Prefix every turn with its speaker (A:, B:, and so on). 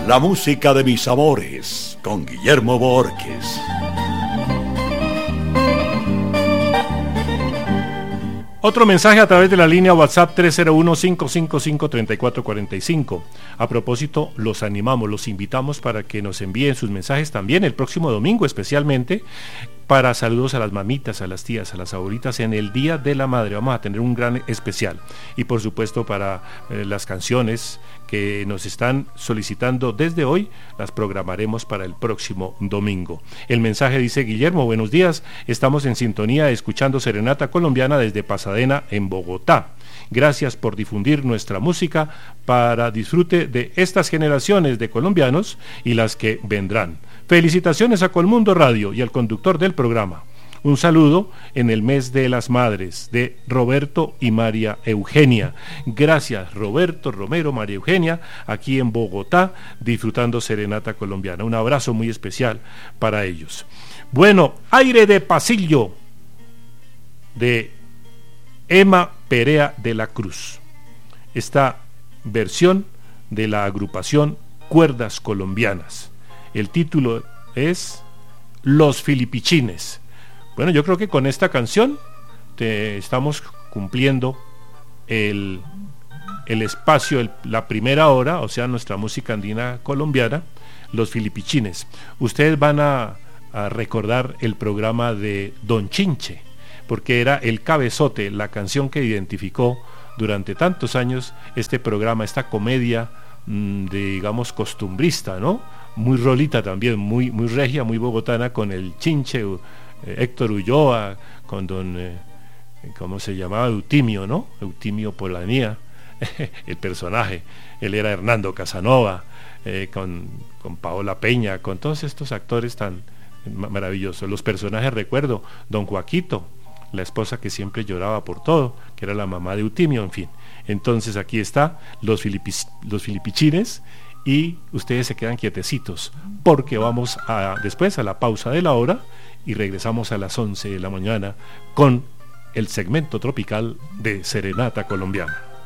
A: La música de mis amores, con Guillermo Borges.
B: Otro mensaje a través de la línea WhatsApp 301-555-3445. A propósito, los animamos, los invitamos para que nos envíen sus mensajes también el próximo domingo, especialmente para saludos a las mamitas, a las tías, a las abuelitas en el Día de la Madre. Vamos a tener un gran especial. Y por supuesto para las canciones que nos están solicitando desde hoy, las programaremos para el próximo domingo. El mensaje dice: Guillermo, buenos días, estamos en sintonía escuchando Serenata Colombiana desde Pasadena, en Bogotá. Gracias por difundir nuestra música para disfrute de estas generaciones de colombianos y las que vendrán. Felicitaciones a Colmundo Radio y al conductor del programa. Un saludo en el mes de las madres, de Roberto y María Eugenia. Gracias, Roberto, Romero, María Eugenia, aquí en Bogotá, disfrutando Serenata Colombiana. Un abrazo muy especial para ellos. Bueno, Aire de Pasillo, de Emma Perea de la Cruz. Esta versión de la agrupación Cuerdas Colombianas. El título es Los Filipichines. Bueno, yo creo que con esta canción estamos cumpliendo el espacio, la primera hora, o sea, nuestra música andina colombiana, Los Filipichines. Ustedes van a recordar el programa de Don Chinche, porque era el cabezote, la canción que identificó durante tantos años este programa, esta comedia, digamos, costumbrista, ¿no? Muy rolita también, muy regia, muy bogotana, con el Chinche, Héctor Ulloa, con don, ¿cómo se llamaba? Eutimio, ¿no? Eutimio Polanía, el personaje. Él era Hernando Casanova, con Paola Peña, con todos estos actores tan maravillosos. Los personajes, recuerdo, don Joaquito, la esposa que siempre lloraba por todo, que era la mamá de Eutimio, en fin. Entonces aquí está los Filipichines, y ustedes se quedan quietecitos, porque vamos después a la pausa de la hora y regresamos a las 11 de la mañana con el segmento tropical de Serenata Colombiana.